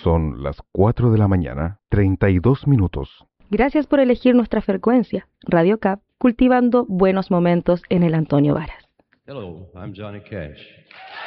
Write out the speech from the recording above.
Son las 4 de la mañana, 32 minutos. Gracias por elegir nuestra frecuencia. Radio Cap, cultivando buenos momentos en el Antonio Varas. Hello, I'm Johnny Cash.